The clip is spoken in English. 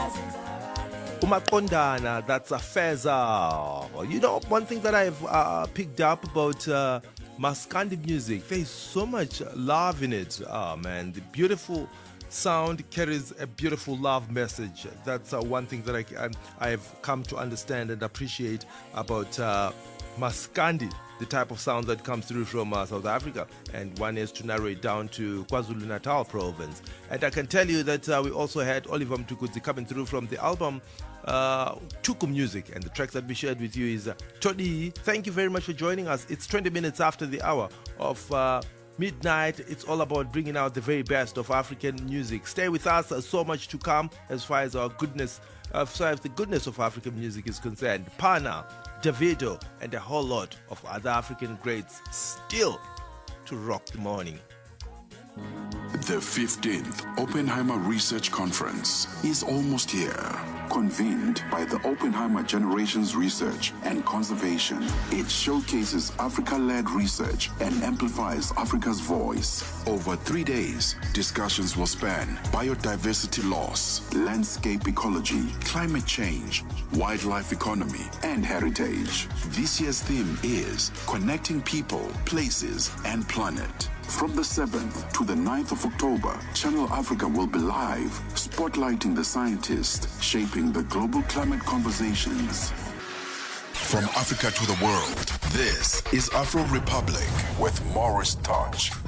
Umaqondana, that's a Feza. You know, one thing that I've picked up about Maskandi music, there's so much love in it. Oh man, the beautiful sound carries a beautiful love message. That's one thing that I've come to understand and appreciate about Maskandi, the type of sound that comes through from South Africa, and one is to narrow it down to KwaZulu-Natal province. And I can tell you that we also had Oliver Mtukudzi coming through from the album Tuku Music, and the track that we shared with you is Todi. Thank you very much for joining us. It's 20 minutes after the hour of midnight. It's all about bringing out the very best of African music. Stay with us. There's so much to come as far as our goodness, as far as the goodness of African music is concerned. Pana, Davido, and a whole lot of other African greats still to rock the morning. The 15th Oppenheimer Research Conference is almost here. Convened by the Oppenheimer Generations Research and Conservation, it showcases Africa-led research and amplifies Africa's voice. Over 3 days, discussions will span biodiversity loss, landscape ecology, climate change, wildlife economy, and heritage. This year's theme is Connecting People, Places, and Planet. From the 7th to the 9th of October, Channel Africa will be live, spotlighting the scientists shaping the global climate conversations. From Africa to the world, this is Afro Republic with Morris Touch.